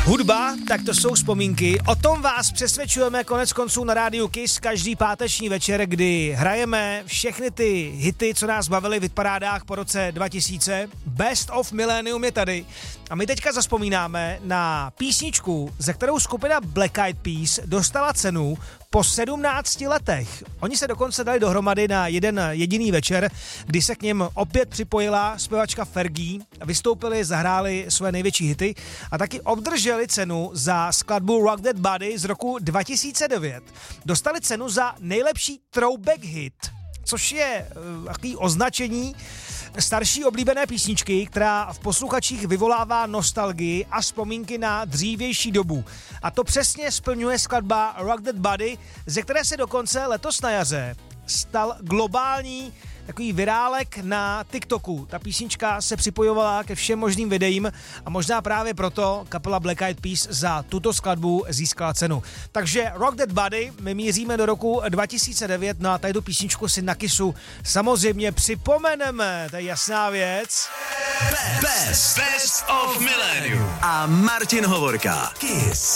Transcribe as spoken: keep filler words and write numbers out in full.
Hudba, tak to jsou vzpomínky. O tom vás přesvědčujeme konec konců na rádiu Kiss každý páteční večer, kdy hrajeme všechny ty hity, co nás bavily v hitparádách po roce dva tisíce. Best of Millennium je tady. A my teďka zazpomínáme na písničku, ze kterou skupina Black Eyed Peas dostala cenu po sedmnácti letech. Oni se dokonce dali dohromady na jeden jediný večer, kdy se k něm opět připojila zpěvačka Fergie, vystoupili, zahráli své největší hity a taky obdrželi cenu za skladbu Rock That Body z roku dva tisíce devět. Dostali cenu za nejlepší throwback hit, což je uh, takový označení starší oblíbené písničky, která v posluchačích vyvolává nostalgii a vzpomínky na dřívější dobu. A to přesně splňuje skladba Rock That Body, ze které se dokonce letos na jaře stal globální takový virálek na TikToku. Ta písnička se připojovala ke všem možným videím a možná právě proto kapela Black Eyed Peas za tuto skladbu získala cenu. Takže Rock That Body, my míříme do roku dva tisíce devět, no a tady tu písničku si na Kissu samozřejmě připomeneme, to je jasná věc. Best, best of Millennium a Martin Hovorka. Kiss.